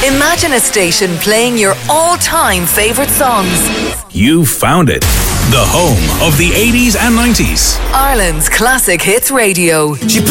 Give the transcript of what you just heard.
Imagine a station playing your all-time favourite songs. You found it. The home of the 80s and 90s. Ireland's Classic Hits Radio. She